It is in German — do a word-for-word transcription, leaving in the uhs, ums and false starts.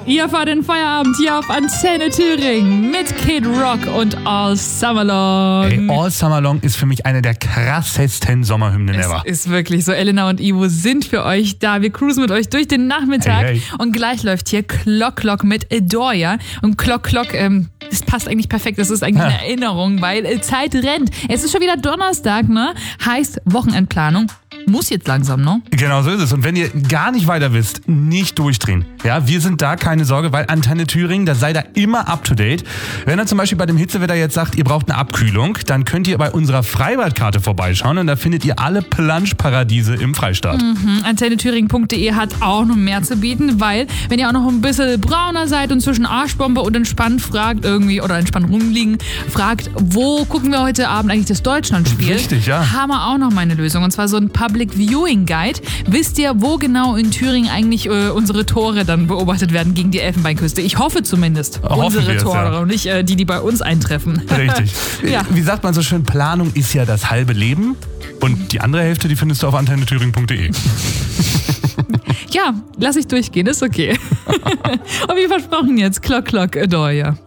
Ihr fahrt den Feierabend hier auf Antenne Thüringen mit Kid Rock und All Summer Long. Ey, All Summer Long ist für mich eine der krassesten Sommerhymnen es ever. Ist wirklich so. Elena und Ivo sind für euch da. Wir cruisen mit euch durch den Nachmittag. Hey, hey. Und gleich läuft hier Clock Clock mit Adore Ya. Und Clock Clock, ähm, das passt eigentlich perfekt. Das ist eigentlich eine Erinnerung, weil äh, Zeit rennt. Es ist schon wieder Donnerstag, ne? Heißt Wochenendplanung. Muss jetzt langsam, ne? Genau so ist es. Und wenn ihr gar nicht weiter wisst, nicht durchdrehen. Ja, wir sind da, keine Sorge, weil Antenne Thüringen, da seid ihr immer up to date. Wenn ihr zum Beispiel bei dem Hitzewetter jetzt sagt, ihr braucht eine Abkühlung, dann könnt ihr bei unserer Freibadkarte vorbeischauen und da findet ihr alle Planschparadiese im Freistaat. Mhm. antenne thüringen punkt de hat auch noch mehr zu bieten, weil wenn ihr auch noch ein bisschen brauner seid und zwischen Arschbombe und entspannt fragt irgendwie oder entspannt rumliegen, fragt, wo gucken wir heute Abend eigentlich das Deutschlandspiel? Richtig, ja. Haben wir auch noch mal eine Lösung und zwar so ein Public Viewing Guide. Wisst ihr, wo genau in Thüringen eigentlich äh, unsere Tore dann beobachtet werden gegen die Elfenbeinküste? Ich hoffe zumindest. Hoffen unsere wir es, Tore ja. und nicht äh, die, die bei uns eintreffen. Richtig. Ja. Wie sagt man so schön, Planung ist ja das halbe Leben und die andere Hälfte, die findest du auf antenne thüringen punkt de. Ja, lass ich durchgehen, ist okay. Und wie versprochen jetzt, Clock Clock Adore Ya.